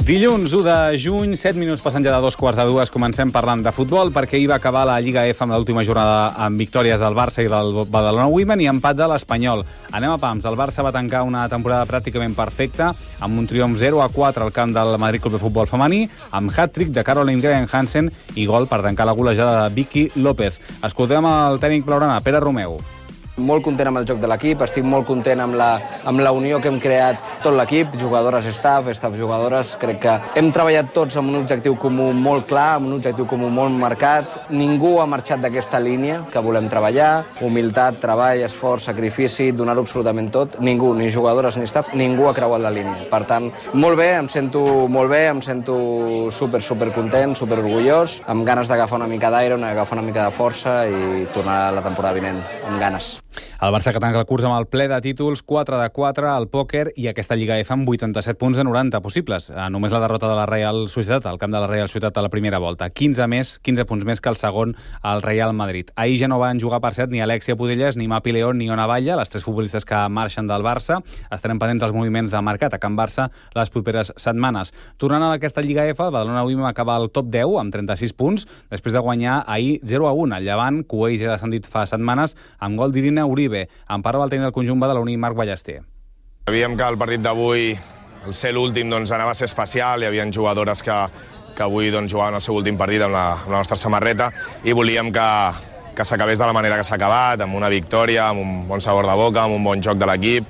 Dilluns 1 de juny, 7 minuts passant ja de 2:45, comencem parlant de futbol, perquè ahir va acabar la Lliga F amb l'última jornada amb victòries del Barça i del Badalona Women i empat de l'Espanyol. Anem a pams. El Barça va tancar una temporada pràcticament perfecta amb un triomf 0-4 al camp del Madrid Club de Futbol femení, amb hat-trick de Caroline Graham Hansen i gol per tancar la golejada de Vicky López. Escoltem el tècnic blaugrana, Pere Romeu. Molt content amb el joc de l'equip, estic molt content amb la unió que hem creat tot l'equip, jugadores, staff jugadores. Crec que hem treballat tots amb un objectiu comú molt clar, amb un objectiu comú molt marcat. Ningú ha marxat d'aquesta línia que volem treballar. Humilitat, treball, esforç, sacrifici, donar-ho absolutament tot. Ningú, ni jugadores ni staff, ningú ha creuat la línia. Per tant, molt bé, em sento molt bé, em sento super content, super orgullós, amb ganes d'agafar una mica d'aire, agafar una mica de força i tornar a la temporada vinent amb ganes. El Barça que tanca el curs amb el ple de títols, 4-4 al pòquer i aquesta Lliga F amb 87 punts de 90 possibles. Només la derrota de la Real Societat, al camp de la Real Societat a la primera volta. 15 punts més que el segon, el Real Madrid. Ahir ja no van jugar, per cert, ni Alexia Putellas, ni Mapi León, ni Ona Batlle, les tres futbolistes que marxen del Barça. Estarem pendents dels moviments de mercat a Can Barça les properes setmanes. Tornant a aquesta Lliga F, el Badalona Women acaba al top 10 amb 36 punts, després de guanyar ahir 0-1 al Llevant, que ja ha descendit fa setmanes, amb gol d'Irina Uribe. En parla el tècnic del conjunt badaloní, Marc Ballester. Sabíem que el partit d'avui, al ser l'últim, anava a ser especial. Hi havia jugadores que avui jugaven el seu últim partit amb la nostra samarreta i volíem que s'acabés de la manera que s'ha acabat, amb una victòria, amb un bon sabor de boca, amb un bon joc de l'equip,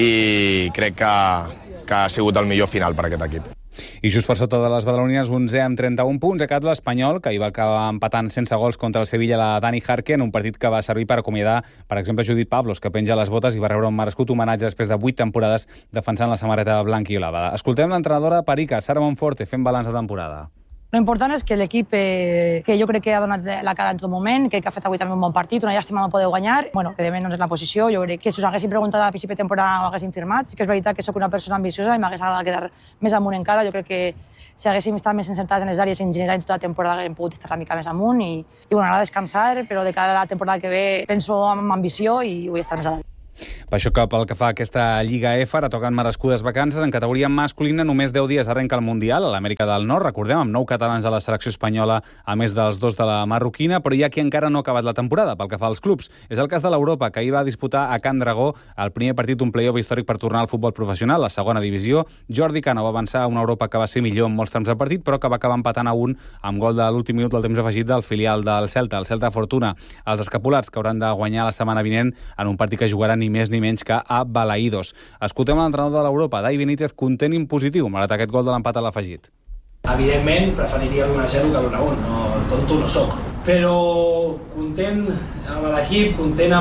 i crec que ha sigut el millor final per aquest equip. I just per sota de les badalonines, 11 amb 31 punts, acabat l'Espanyol, que hi va acabar empatant sense gols contra el Sevilla la Dani Jarque, en un partit que va servir per acomiadar, per exemple, Judit Pablos, que penja les botes i va rebre un merescut homenatge després de 8 temporades defensant la samarreta blanca i blava. Escoltem l'entrenadora Perica, Sara Monforte, fent balanç de temporada. Lo important és que l'equip, que jo crec que ha donat la cara en tot moment, que ha fet avui també un bon partit, una llàstima no poder guanyar, que de menys és la posició. Jo crec que si us haguessin preguntat a principi de temporada ho haguessin firmat. Sí que és veritat que sóc una persona ambiciosa i m'hagués agradat quedar més amunt encara. Jo crec que si haguéssim estat més encertats en les àrees en general en tota la temporada haguéssim pogut estar una mica més amunt i m'agrada descansar, però de cara a la temporada que ve penso amb ambició i vull estar més a dalt. Per això que pel que fa a aquesta Lliga F, ara toquen merescudes vacances. En categoria masculina només 10 dies arrenca el Mundial a l'Amèrica del Nord, recordem, amb 9 catalans de la selecció espanyola, a més dels 2 de la marroquina, però hi ha qui encara no ha acabat la temporada pel que fa als clubs. És el cas de l'Europa, que ahir va disputar a Can Dragó el primer partit d'un play-off històric per tornar al futbol professional, la segona divisió. Jordi Cano va avançar a una Europa que va ser millor en molts trams del partit, però que va acabar empatant a 1 amb gol de l'últim minut del temps afegit del filial del Celta, el Celta Fortuna. Els escapulats que hauran de guanyar la setmana vinent en un partit que jugaran ni més ni menys que a Balaïdos. Escoltem l'entrenador de l'Europa, Dai Benítez, content i en positiu, malgrat aquest gol de l'empat a l'afegit. Evidentment, preferiria l'1-0 que l'1-1, no, tonto no soc. Però content amb l'equip, content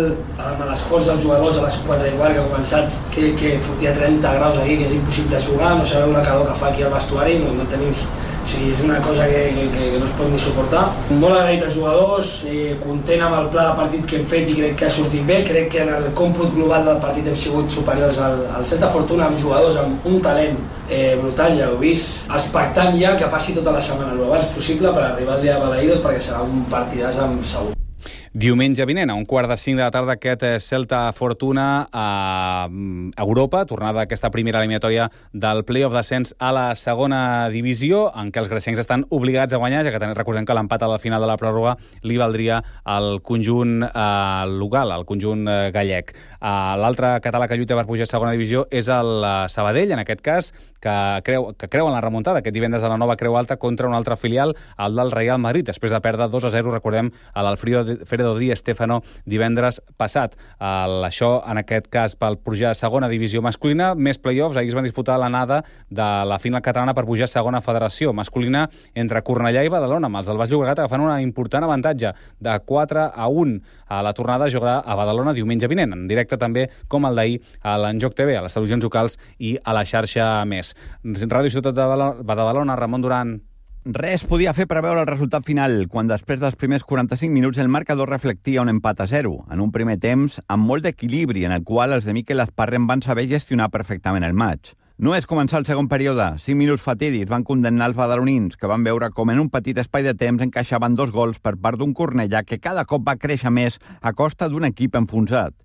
amb l'esforç dels jugadors a les 4:15 que ha començat, que fotia 30 graus aquí, que és impossible jugar, no sabeu la calor que fa aquí al vestuari, no tenim... O sigui, és una cosa que no es pot ni suportar. Molt agraït als jugadors, content amb el pla de partit que hem fet i crec que ha sortit bé. Crec que en el còmput global del partit hem sigut superiors al Celta Fortuna, amb jugadors amb un talent brutal, ja ho he vist, expectant ja que passi tota la setmana el abans possible per arribar al dia de Balaïdos, perquè serà un partidàs amb segur. Diumenge vinent, a 4:45 de la tarda, aquest Celta Fortuna a Europa, tornada a aquesta primera eliminatòria del play-off d'ascens a la segona divisió, en què els grecencs estan obligats a guanyar, ja que recordem que l'empat a la final de la pròrroga li valdria al conjunt local, al conjunt gallec. L'altre català que lluita per pujar a segona divisió és el Sabadell, en aquest cas, que creu en la remuntada aquest divendres a la nova Creu Alta contra un altre filial, el del Real Madrid, després de perdre 2-0, recordem, a l'Alfredo Di Stéfano divendres passat. Això, en aquest cas, pel pujar a segona divisió masculina, més play-offs. Ahir es van disputar l'anada de la final catalana per pujar a segona federació masculina entre Cornellà i Badalona, amb els del Baix Llobregat agafant un important avantatge de 4-1. A la tornada jugarà a Badalona diumenge vinent, en directe també, com el d'ahir, a l'Enjoc TV, a les televisions locals i a la xarxa Més. Ràdio Ciutat de Badalona, Ramon Duran. Res podia fer preveure el resultat final, quan després dels primers 45 minuts el marcador reflectia un empat a 0, en un primer temps amb molt d'equilibri, en el qual els de Miquel Azparren van saber gestionar perfectament el matx. No és començar el segon període. 5 minuts fatídics van condemnar els badalonins, que van veure com en un petit espai de temps encaixaven 2 gols per part d'un Cornellà que cada cop va créixer més a costa d'un equip enfonsat.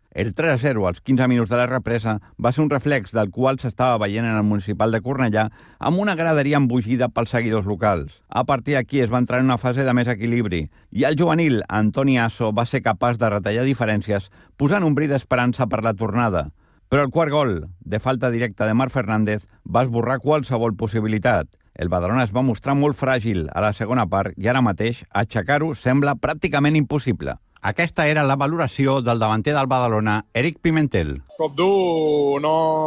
El 3-0 als 15 minuts de la represa va ser un reflex del qual s'estava veient en el municipal de Cornellà amb una graderia embogida pels seguidors locals. A partir d'aquí es va entrar en una fase de més equilibri i el juvenil Antoni Asso va ser capaç de retallar diferències posant un bri d'esperança per la tornada. Però el quart gol, de falta directa de Marc Fernández, va esborrar qualsevol possibilitat. El Badalona es va mostrar molt fràgil a la segona part i ara mateix aixecar-ho sembla pràcticament impossible. Aquesta era la valoració del davanter del Badalona, Eric Pimentel. Cop dur,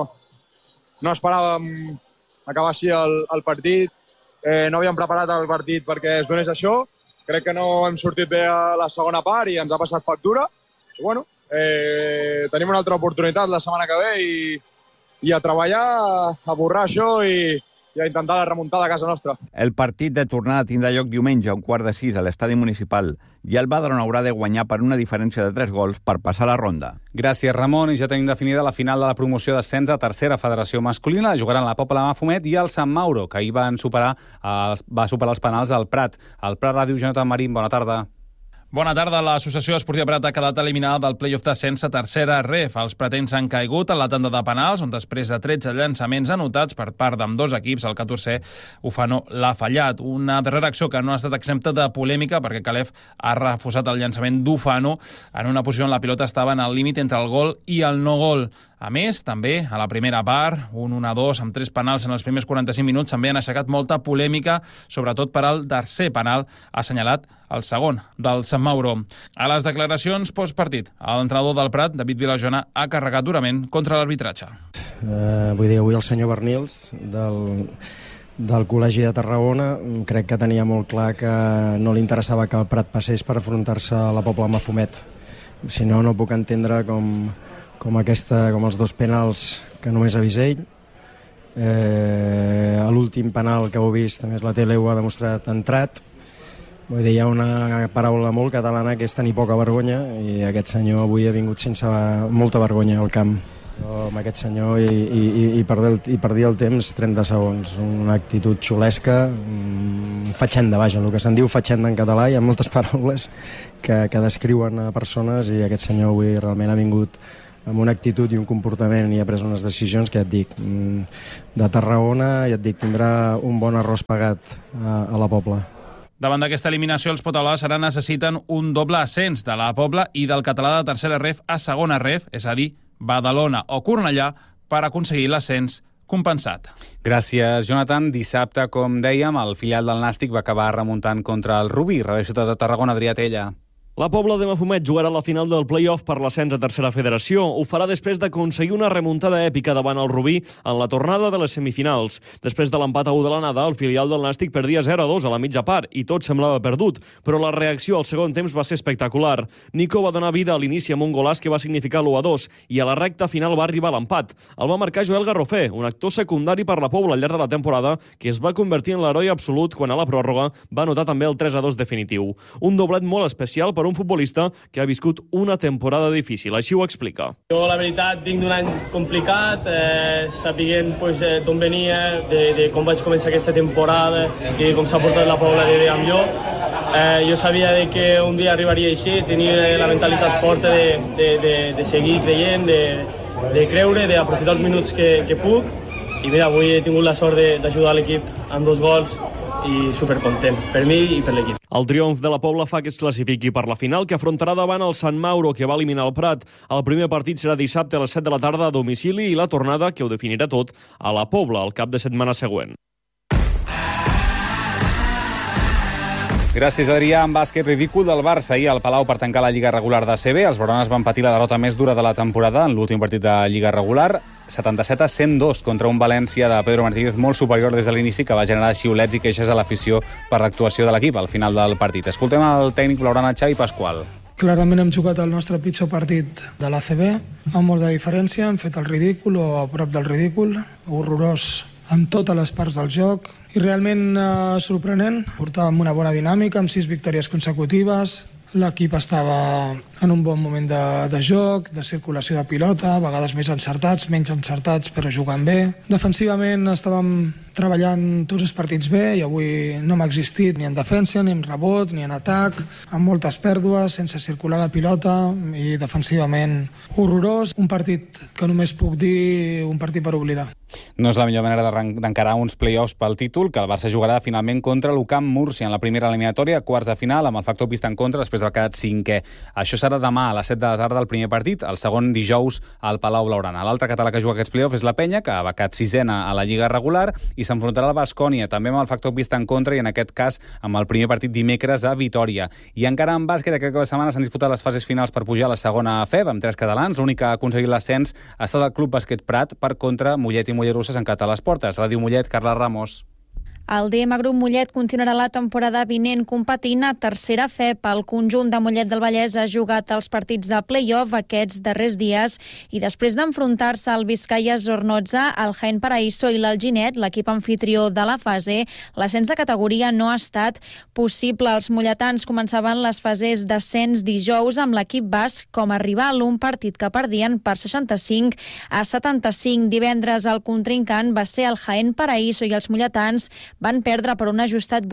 no esperàvem acabar així el partit. No havíem preparat el partit perquè es donés això. Crec que no hem sortit bé a la segona part i ens ha passat factura. I bueno, tenim una altra oportunitat la setmana que ve i a treballar, a borrar això i a intentar la remuntada a casa nostra. El partit de tornada tindrà lloc diumenge a 5:45 a l'estadi municipal i el Badalona haurà de guanyar per una diferència de 3 gols per passar la ronda. Gràcies, Ramon. I ja tenim definida la final de la promoció d'ascens a tercera federació masculina. Jugaran la Pobla de Mafumet i el Sant Mauro, que ahir va superar els penals al Prat. Al Prat Ràdio, Jonathan Marín, bona tarda. Bona tarda. L'Associació Esportiva Prat ha quedat eliminada del play-off d'ascens a tercera ref. Els pratens han caigut en la tanda de penals, on després de 13 llançaments anotats per part d'ambdós equips, el 14è Ufano l'ha fallat. Una darrera acció que no ha estat exempta de polèmica perquè Calef ha refusat el llançament d'Ufano en una posició on la pilota estava en el límit entre el gol i el no gol. A més, també, a la primera part, un 1-2 amb 3 penals en els primers 45 minuts també han aixecat molta polèmica, sobretot per al tercer penal assenyalat el segon, del Sant Mauro. A les declaracions postpartit, l'entrenador del Prat, David Vilajona, ha carregat durament contra l'arbitratge. Vull dir, avui el senyor Bernils, del Col·legi de Tarragona, crec que tenia molt clar que no li interessava que el Prat passés per afrontar-se a la Pobla de Mafumet. Si no, no puc entendre com els 2 penals que només ha vist ell. L'últim penal que heu vist, a més la tele ho ha demostrat, entrat. Vull dir, hi ha una paraula molt catalana que és tenir poca vergonya i aquest senyor avui ha vingut sense molta vergonya al camp. Però amb aquest senyor i perdia el temps 30 segons. Una actitud xulesca, fatxenda, vaja, el que se'n diu fatxenda en català. Hi ha moltes paraules que descriuen a persones i aquest senyor avui realment ha vingut amb una actitud i un comportament i ha pres unes decisions que ja et dic, de Tarragona, ja et dic, tindrà un bon arròs pagat a la Pobla. Davant d'aquesta eliminació, els potablars ara necessiten un doble ascens de la Pobla i del català de tercera ref a segona ref, és a dir, Badalona o Cornellà, per aconseguir l'ascens compensat. Gràcies, Jonathan. Dissabte, com dèiem, el filial del Nàstic va acabar remuntant contra el Rubí. Ràdio Ciutat de Tarragona, Adrià Tella. La Pobla de Mafumet jugarà la final del play-off per l'ascens a tercera federació. Ho farà després d'aconseguir una remuntada èpica davant el Rubí en la tornada de les semifinals. Després de l'empat a 1 de l'anada, el filial del Nàstic perdia 0-2 a la mitja part i tot semblava perdut, però la reacció al segon temps va ser espectacular. Nico va donar vida a l'inici amb un golàs que va significar l'1-2 i a la recta final va arribar l'empat. El va marcar Joel Garrofé, un actor secundari per la Pobla al llarg de la temporada, que es va convertir en l'heroi absolut quan a la pròrroga va anotar també el 3-2 definitiu. Un doblet molt especial per un futbolista que ha viscut una temporada difícil, així ho explica. Jo, la veritat, vinc d'un any complicat, sapiguent d'on venia, de com vaig començar aquesta temporada i com s'ha portat la Pobla amb jo. Jo sabia que un dia arribaria així, tenia la mentalitat forta de seguir creient, de creure, d'aprofitar els minuts que puc. I mira, avui he tingut la sort d'ajudar l'equip amb 2 gols i supercontent, per mi i per l'equip. El triomf de la Pobla fa que es classifiqui per la final, que afrontarà davant el Sant Mauro, que va eliminar el Prat. El primer partit serà dissabte a les 7 de la tarda a domicili i la tornada, que ho definirà tot, a la Pobla, el cap de setmana següent. Gràcies, Adrià. En bàsquet, ridícul del Barça ahir al Palau per tancar la Lliga regular de CB. Els blaugranes van patir la derrota més dura de la temporada en l'últim partit de Lliga regular, 77-102 contra un València de Pedro Martínez molt superior des de l'inici, que va generar xiulets i queixes a l'afició per l'actuació de l'equip al final del partit. Escoltem el tècnic blaugrana Xavi Pasqual. Clarament hem jugat el nostre pitjor partit de l'ACB, amb molta diferència, hem fet el ridícul o a prop del ridícul, horrorós amb totes les parts del joc, i realment sorprenent. Portàvem una bona dinàmica amb 6 victòries consecutives, l'equip estava en un bon moment de joc, de circulació de pilota, a vegades més encertats, menys encertats, però jugant bé. Defensivament estàvem treballant tots els partits bé, i avui no m'ha existit ni en defensa, ni en rebot, ni en atac, amb moltes pèrdues, sense circular la pilota i defensivament horrorós. Un partit que només puc dir un partit per oblidar. No és la millor manera d'encarar uns play-offs pel títol, que el Barça jugarà finalment contra l'UCAM Múrcia en la primera eliminatòria, quarts de final, amb el factor pista en contra, després d'haver quedat 5è. Això serà demà a les 7 de la tarda el primer partit, el segon dijous al Palau Blaugrana. L'altre català que juga aquests play-offs és la Penya, que ha quedat 6ena a la Lliga regular, i s'enfrontarà al Baskonia, també amb el factor pista en contra, i en aquest cas amb el primer partit dimecres a Vitòria. I encara en bàsquet, aquest cap de setmana s'han disputat les fases finals per pujar a la segona FEB, amb 3 catalans. L'únic que ha aconseguit l'ascens ha estat el Club Bàsquet Prat, per contra Mollet i Mollerussa s'han quedat a les portes. Ràdio Mollet, Carla Ramos. El DM Grup Mollet continuarà la temporada vinent competint a tercera FEB. El conjunt de Mollet del Vallès ha jugat els partits de play-off aquests darrers dies i després d'enfrontar-se al Vizcaya Zornotza, el Jaén Paraíso i l'Alginet, l'equip anfitrió de la fase, l'ascens de categoria no ha estat possible. Els molletans començaven les fases d'ascens dijous amb l'equip basc com a rival, un partit que perdien per 65-75. Divendres el contrincant va ser el Jaén Paraíso i els molletans van perdre per un ajustat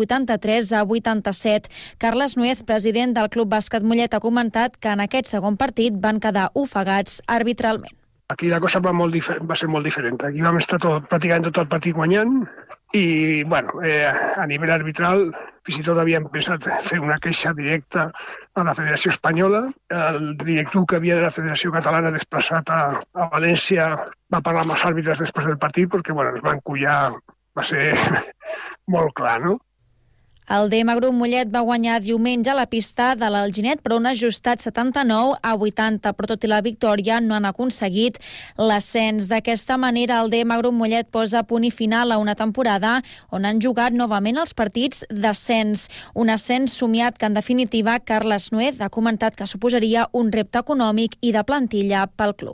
83-87. Carles Nuez, president del Club Bàsquet Mollet, ha comentat que en aquest segon partit van quedar ofegats arbitralment. Aquí la cosa va ser molt diferent. Aquí vam estar pràcticament tot el partit guanyant i, a nivell arbitral, fins i tot havíem pensat fer una queixa directa a la Federació Espanyola. El directiu que havia de la Federació Catalana desplaçat a València va parlar amb els àrbitres després del partit perquè, es van collar. Va ser molt clar, no? El DM Grup Mollet va guanyar diumenge a la pista de l'Alginet per un ajustat 79-80, però tot i la victòria no han aconseguit l'ascens. D'aquesta manera, el DM Grup Mollet posa punt i final a una temporada on han jugat novament els partits d'ascens. Un ascens somiat que, en definitiva, Carles Nuez ha comentat que suposaria un repte econòmic i de plantilla pel club.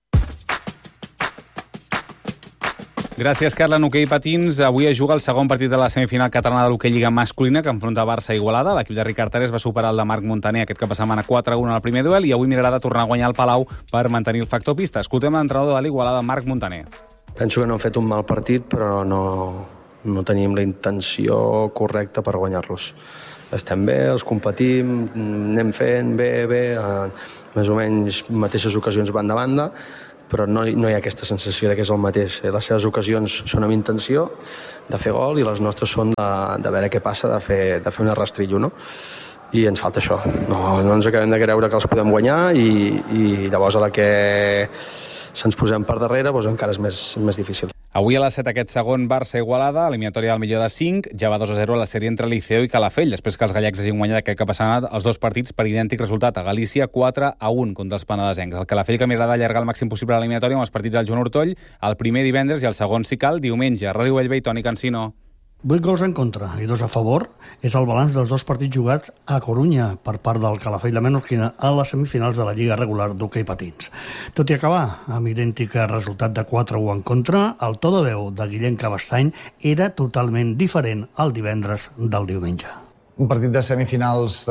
Gràcies, Carla. En hoquei patins, avui es juga el segon partit de la semifinal catalana de l'hoquei Lliga masculina, que enfronta Barça i Igualada. L'equip de Ricard Ares va superar el de Marc Montaner aquest cap de setmana 4-1 en el primer duel i avui mirarà de tornar a guanyar el Palau per mantenir el factor pista. Escoltem l'entrenador de l'Igualada, Marc Montaner. Penso que no hem fet un mal partit, però no tenim la intenció correcta per guanyar-los. Estem bé, els competim, anem fent bé, més o menys mateixes ocasions banda a banda, però no hi ha aquesta sensació de que és el mateix. Les seves ocasions són amb intenció de fer gol i les nostres són de veure què passa, de fer un arrastrillo, no? I ens falta això. No ens acabem de creure que els podem guanyar i llavors a la que se'ns posem per darrere encara és més difícil. Avui a les 7 aquest segon Barça-Igualada, eliminatòria del millor de 5, ja va 2-0 a la sèrie entre Liceo i Calafell, després que els gallecs hagin guanyat aquest cap de setmana els dos partits per idèntic resultat. A Galícia, 4-1 contra els penedesencs. El Calafell que mirarà d'allargar al màxim possible l'eliminatòria amb els partits del Joan Ortoll, el primer divendres i el segon, si cal, diumenge. Ràdio Bellvei, Toni Cancino. 8 gols en contra i 2 a favor és el balanç dels dos partits jugats a Corunya per part del Calafell de Menorquina a les semifinals de la Lliga regular d'hoquei patins. Tot i acabar amb idèntic resultat de 4-1 en contra, el to de veu de Guillem Cabestany era totalment diferent el divendres del diumenge. Un partit de semifinals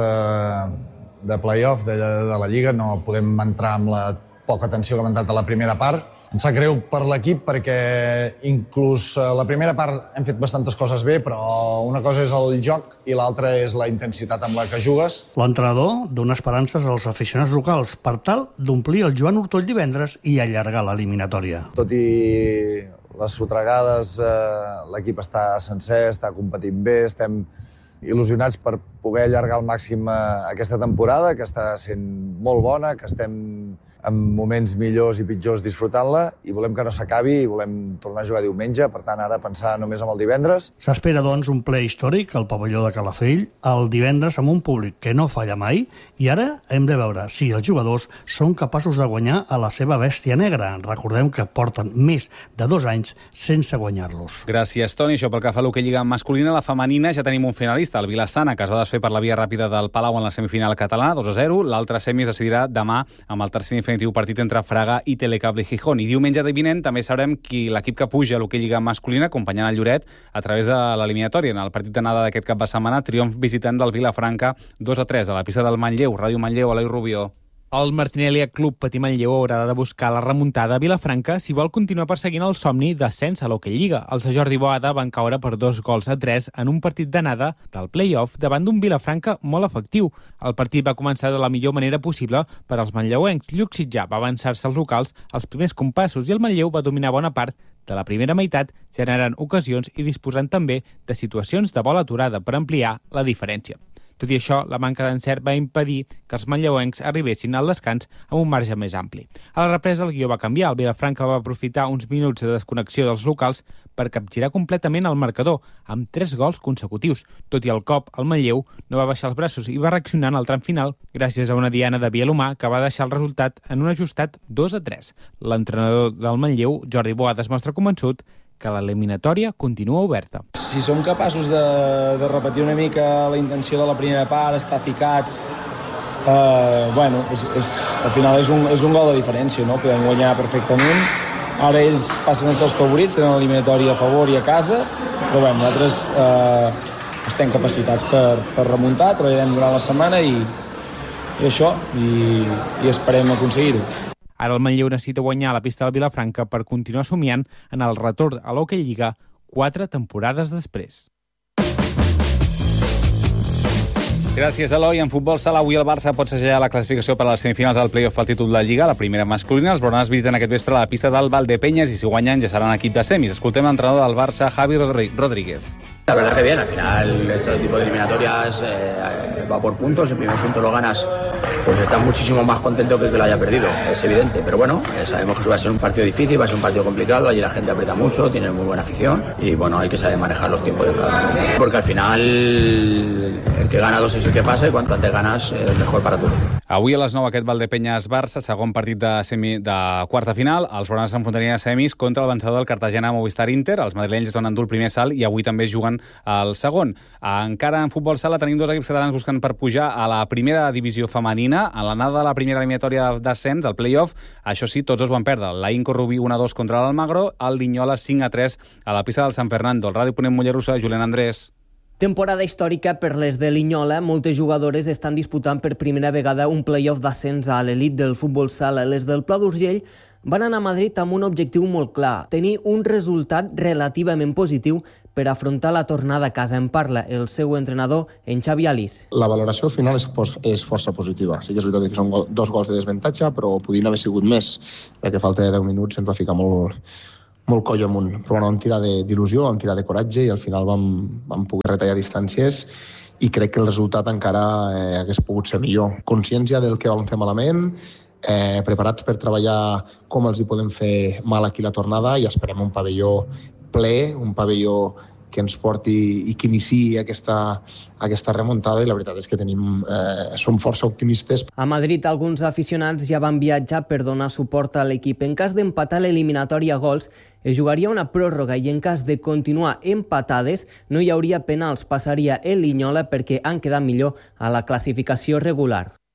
de play-off de la Lliga, no podem entrar amb la poca tensió que hem entrat a la primera part. Em sap greu per l'equip perquè inclús a la primera part hem fet bastantes coses bé, però una cosa és el joc i l'altra és la intensitat amb la que jugues. L'entrenador dona esperances als aficionats locals per tal d'omplir el Joan Ortoll divendres i allargar l'eliminatòria. Tot i les sotregades, l'equip està sencer, està competint bé, estem il·lusionats per poder allargar al màxim aquesta temporada, que està sent molt bona, que estem en moments millors i pitjors disfrutant-la i volem que no s'acabi i volem tornar a jugar diumenge, per tant ara pensar només en el divendres. S'espera doncs un ple històric al pavelló de Calafell el divendres amb un públic que no falla mai i ara hem de veure si els jugadors són capaços de guanyar a la seva bèstia negra. Recordem que porten més de 2 anys sense guanyar-los. Gràcies, Toni. Això pel que fa a l'hoquei Lliga masculina. La femenina ja tenim un finalista, el Vilassana, que es va desfer per la via ràpida del Palau en la semifinal catalana, 2-0. L'altre semi es decidirà demà amb el tercer definitiu partit entre Fraga i Telecable Gijón. I diumenge de vinent també sabrem l'equip que puja a l'hoquei Lliga masculina acompanyant el Lloret a través de l'eliminatòria. En el partit d'anada d'aquest cap de setmana, triomf visitant del Vilafranca 2-3 a la pista del Manlleu. Ràdio Manlleu, Eloi Rubió. El Martinelli Club Patí Manlleu haurà de buscar la remuntada a Vilafranca si vol continuar perseguint el somni d'ascens a l'Hockey Lliga. Els de Jordi Boada van caure per 2-3 en un partit d'anada del play-off davant d'un Vilafranca molt efectiu. El partit va començar de la millor manera possible per als manlleuencs. Lluc Sitjà va avançar-se als locals als primers compassos i el Manlleu va dominar bona part de la primera meitat, generant ocasions i disposant també de situacions de bola aturada per ampliar la diferència. Tot i això, la manca d'encert va impedir que els manlleuencs arribessin al descans amb un marge més ampli. A la represa el guió va canviar. El Vilafranca va aprofitar uns minuts de desconnexió dels locals per capgirar completament el marcador, amb 3 gols consecutius. Tot i el cop, el Manlleu no va baixar els braços i va reaccionar en el tram final gràcies a una diana de Bielomà que va deixar el resultat en un ajustat 2-3. L'entrenador del Manlleu, Jordi Boada, es mostra convençut que l'eliminatòria continua oberta. Si som capaços de repetir una mica la intenció de la primera part, estar ficats, al final és un gol de diferència, no? Podem guanyar perfectament. Ara ells passen a ser els favorits, tenen l'eliminatòria a favor i a casa, però nosaltres estem capacitats per remuntar, treballarem durant la setmana i esperem aconseguir-ho. Ara el Manlleu necessita guanyar a la pista del Vilafranca per continuar somiant en el retorn a l'Hockey Lliga 4 temporades després. Gràcies, Eloi. En futbol sala, avui el Barça pot segellar la classificació per a les semifinals del play-off pel títol de Lliga, la primera masculina. Els blaugranes visiten aquest vespre a la pista del Valdepeñas i si guanyen ja seran equip de semis. Escoltem l'entrenador del Barça, Javi Rodríguez. La verdad que bien, al final este tipo de eliminatorias va por puntos, el primer punto lo ganas, pues estás muchísimo más contento que el que lo haya perdido, es evidente, pero bueno, sabemos que va a ser un partido difícil, va a ser un partido complicado, allí la gente aprieta mucho, tiene muy buena afición y bueno, hay que saber manejar los tiempos de cada uno, porque al final el que gana 2 es el que pasa y cuanto antes ganas es mejor para todos. Avui a les 9 aquest Valdepeñas-Barça, segon partit de quarts de final. Els blaugranes s'enfrontarien a semis contra el vencedor del Cartagena-Movistar-Inter. Els madrilenys es van endur el primer salt i avui també juguen el segon. Encara en futbol sala tenim 2 equips catalans buscant per pujar a la primera divisió femenina. A l'anada de la primera eliminatòria d'ascens, el play-off, això sí, tots 2 van perdre. La Inco Rubí 1-2 contra l'Almagro, el Linyola 5-3 a la pista del San Fernando. El Ràdio Ponent Mollerussa, Julián Andrés. Temporada històrica per les de Linyola. Moltes jugadores estan disputant per primera vegada un play-off d'ascens a l'elit del futbol sala. Les del Pla d'Urgell van anar a Madrid amb un objectiu molt clar, tenir un resultat relativament positiu per afrontar la tornada a casa. En parla el seu entrenador, en Xavi Alís. La valoració final és força positiva. Sí que és veritat que són 2 gols de desventatge, però podien haver sigut més, ja que falta de 10 minuts ens va ficar molt coll amunt. Però bueno, vam tirar d'il·lusió, vam tirar de coratge i al final vam poder retallar distàncies i crec que el resultat encara hagués pogut ser millor. Consciència del que vam fer malament, preparats per treballar com els hi podem fer mal aquí la tornada i esperem un pavelló ple, un pavelló que ens porti i que iniciï aquesta remuntada i la veritat és que som força optimistes. A Madrid alguns aficionats ja van viatjar per donar suport a l'equip. En cas d'empatar l'eliminatòria a gols, es jugaria una pròrroga i en cas de continuar empatades no hi hauria penals, passaria el Linyola perquè han quedat millor a la classificació regular.